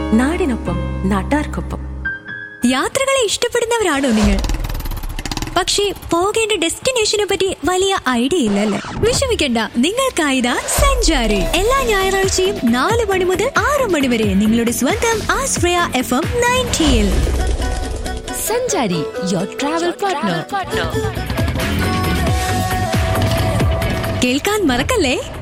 നാടിനൊപ്പം നാട്ടാർക്കൊപ്പം. യാത്രകളെ ഇഷ്ടപ്പെടുന്നവരാണോ നിങ്ങൾ? പക്ഷേ പോകേണ്ട ഡെസ്റ്റിനേഷനെ പറ്റി വലിയ ഐഡിയ ഇല്ലല്ലേ? വിഷമിക്കണ്ട, നിങ്ങൾക്കായിതാ സഞ്ചാരി. എല്ലാ ഞായറാഴ്ചയും 4 മണി മുതൽ 6 മണി വരെ നിങ്ങളുടെ സ്വന്തം ആശ്രയ FM 90-ൽ. സഞ്ചാരി, your travel partner. കേൾക്കാൻ മറക്കല്ലേ.